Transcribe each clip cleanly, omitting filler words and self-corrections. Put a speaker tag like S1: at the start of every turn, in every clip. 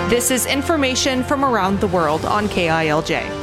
S1: This is information from around the world on KILJ.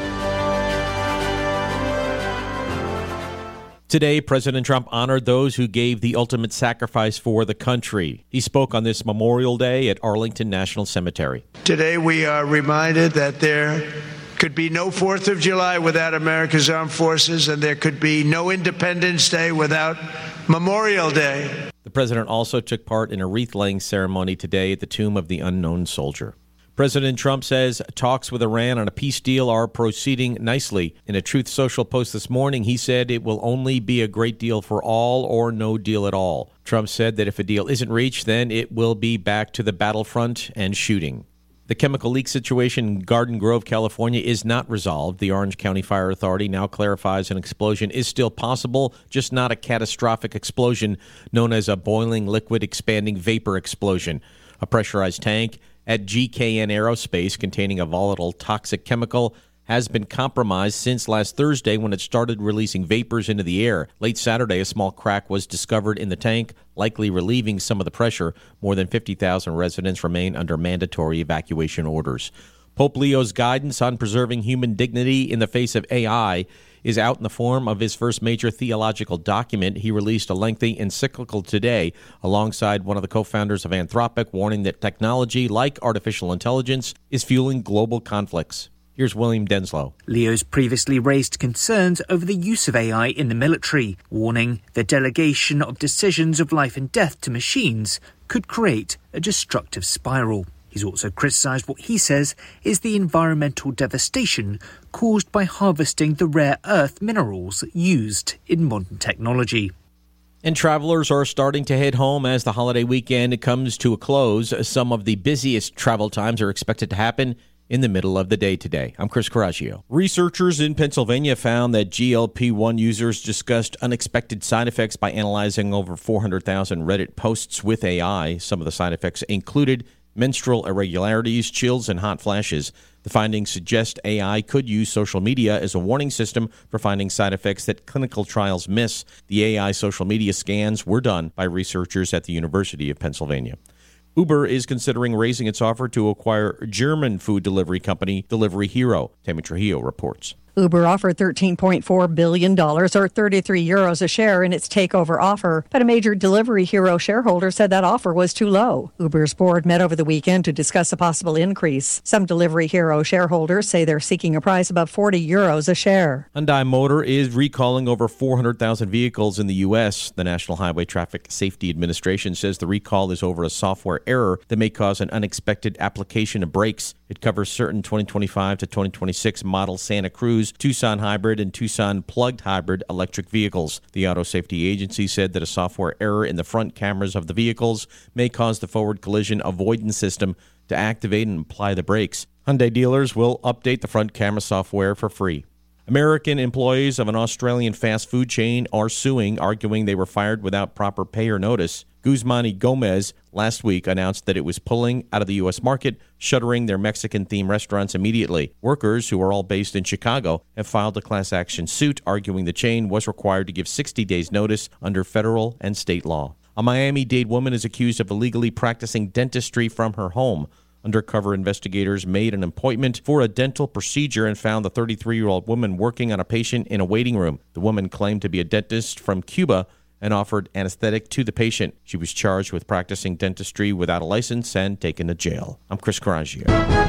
S2: Today, President Trump honored those who gave the ultimate sacrifice for the country. He spoke on this Memorial Day at Arlington National Cemetery.
S3: Today, we are reminded that there could be no 4th of July without America's armed forces, and there could be no Independence Day without Memorial Day.
S2: The president also took part in a wreath-laying ceremony today at the Tomb of the Unknown Soldier. President Trump says talks with Iran on a peace deal are proceeding nicely. In a Truth Social post this morning, he said it will only be a great deal for all or no deal at all. Trump said that if a deal isn't reached, then it will be back to the battlefront and shooting. The chemical leak situation in Garden Grove, California is not resolved. The Orange County Fire Authority now clarifies an explosion is still possible, just not a catastrophic explosion known as a boiling liquid expanding vapor explosion. A pressurized tank at GKN Aerospace containing a volatile toxic chemical has been compromised since last Thursday when it started releasing vapors into the air. Late Saturday, a small crack was discovered in the tank, likely relieving some of the pressure. More than 50,000 residents remain under mandatory evacuation orders. Pope Leo's guidance on preserving human dignity in the face of AI is out in the form of his first major theological document. He released a lengthy encyclical today alongside one of the co-founders of Anthropic, warning that technology, like artificial intelligence, is fueling global conflicts. Here's William Denslow.
S4: Leo's previously raised concerns over the use of AI in the military, warning the delegation of decisions of life and death to machines could create a destructive spiral. He's also criticised what he says is the environmental devastation caused by harvesting the rare earth minerals used in modern technology.
S2: And travelers are starting to head home as the holiday weekend comes to a close. Some of the busiest travel times are expected to happen in the middle of the day today. I'm Chris Coraggio. Researchers in Pennsylvania found that GLP-1 users discussed unexpected side effects by analyzing over 400,000 Reddit posts with AI. Some of the side effects included menstrual irregularities, chills, and hot flashes. The findings suggest AI could use social media as a warning system for finding side effects that clinical trials miss. The AI social media scans were done by researchers at the University of Pennsylvania. Uber is considering raising its offer to acquire German food delivery company Delivery Hero. Tammy Trujillo reports.
S5: Uber offered $13.4 billion, or 33 euros a share, in its takeover offer, but a major Delivery Hero shareholder said that offer was too low. Uber's board met over the weekend to discuss a possible increase. Some Delivery Hero shareholders say they're seeking a price above 40 euros a share.
S2: Hyundai Motor is recalling over 400,000 vehicles in the U.S. The National Highway Traffic Safety Administration says the recall is over a software error that may cause an unexpected application of brakes. It covers certain 2025 to 2026 model Santa Cruz, Tucson Hybrid, and Tucson Plugged Hybrid electric vehicles. The Auto Safety Agency said that a software error in the front cameras of the vehicles may cause the forward collision avoidance system to activate and apply the brakes. Hyundai dealers will update the front camera software for free. American employees of an Australian fast food chain are suing, arguing they were fired without proper pay or notice. Guzman y Gomez last week announced that it was pulling out of the U.S. market, shuttering their Mexican-themed restaurants immediately. Workers, who are all based in Chicago, have filed a class action suit, arguing the chain was required to give 60 days notice under federal and state law. A Miami-Dade woman is accused of illegally practicing dentistry from her home. Undercover investigators made an appointment for a dental procedure and found the 33-year-old woman working on a patient in a waiting room. The woman claimed to be a dentist from Cuba and offered anesthetic to the patient. She was charged with practicing dentistry without a license and taken to jail. I'm Chris Coraggio.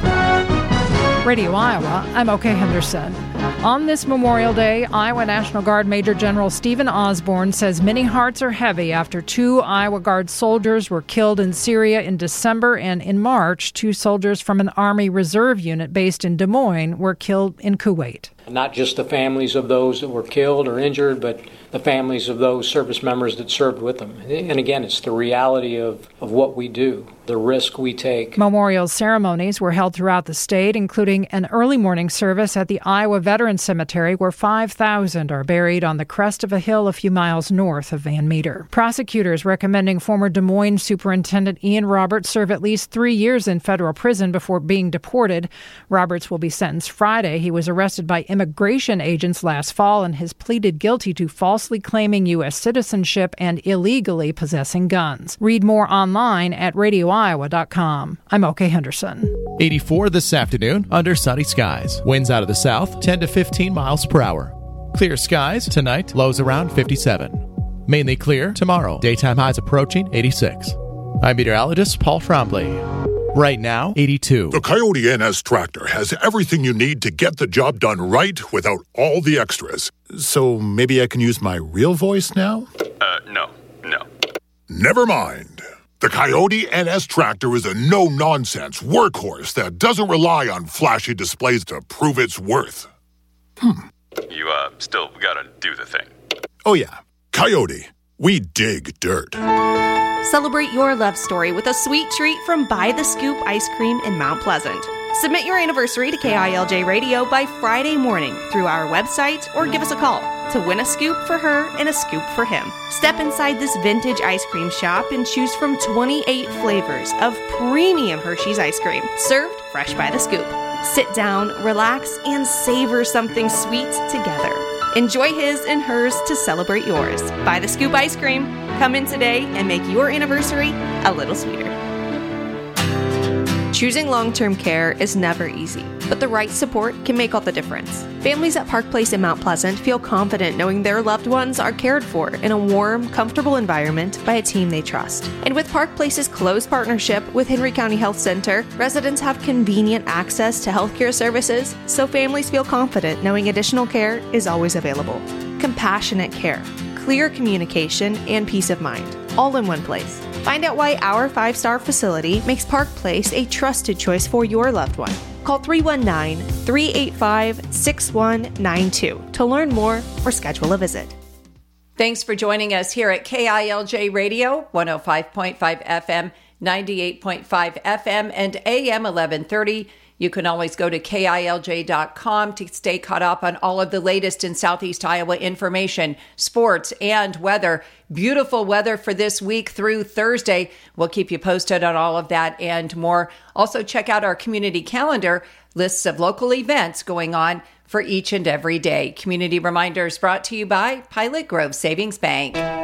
S6: Radio Iowa, I'm Oke Henderson. On this Memorial Day, Iowa National Guard Major General Stephen Osborne says many hearts are heavy after 2 Iowa Guard soldiers were killed in Syria in December, and in March, 2 soldiers from an Army Reserve unit based in Des Moines were killed in Kuwait.
S7: Not just the families of those that were killed or injured, but the families of those service members that served with them. And again, it's the reality of what we do, the risk we take.
S6: Memorial ceremonies were held throughout the state, including an early morning service at the Iowa Veterans Cemetery, where 5,000 are buried on the crest of a hill a few miles north of Van Meter. Prosecutors recommending former Des Moines Superintendent Ian Roberts serve at least 3 years in federal prison before being deported. Roberts will be sentenced Friday. He was arrested by immigration agents last fall and has pleaded guilty to falsely claiming U.S. citizenship and illegally possessing guns. Read more online at radioiowa.com. I'm Oke Henderson.
S8: 84 this afternoon under sunny skies. Winds out of the south, 10 to 15 miles per hour. Clear skies tonight, lows around 57. Mainly clear tomorrow, daytime highs approaching 86. I'm meteorologist Paul Trombley. Right now, 82.
S9: The Coyote NS tractor has everything you need to get the job done right without all the extras. So maybe I can use my real voice now?
S10: No.
S9: Never mind. The Coyote NS tractor is a no-nonsense workhorse that doesn't rely on flashy displays to prove its worth.
S10: You, still gotta do the thing.
S9: Oh yeah, Coyote, we dig dirt.
S1: Celebrate your love story with a sweet treat from By the Scoop Ice Cream in Mount Pleasant. Submit your anniversary to KILJ Radio by Friday morning through our website or give us a call to win a scoop for her and a scoop for him. Step inside this vintage ice cream shop and choose from 28 flavors of premium Hershey's ice cream, served fresh by the scoop. Sit down, relax, and savor something sweet together. Enjoy his and hers to celebrate yours. By the Scoop Ice Cream. Come in today and make your anniversary a little sweeter. Choosing long-term care is never easy, but the right support can make all the difference. Families at Park Place in Mount Pleasant feel confident knowing their loved ones are cared for in a warm, comfortable environment by a team they trust. And with Park Place's close partnership with Henry County Health Center, residents have convenient access to healthcare services, so families feel confident knowing additional care is always available. Compassionate care, clear communication, and peace of mind, all in one place. Find out why our 5-star facility makes Park Place a trusted choice for your loved one. Call 319-385-6192 to learn more or schedule a visit.
S11: Thanks for joining us here at KILJ Radio, 105.5 FM, 98.5 FM, and AM 1130. You can always go to KILJ.com to stay caught up on all of the latest in Southeast Iowa information, sports, and weather. Beautiful weather for this week through Thursday. We'll keep you posted on all of that and more. Also, check out our community calendar, lists of local events going on for each and every day. Community reminders brought to you by Pilot Grove Savings Bank.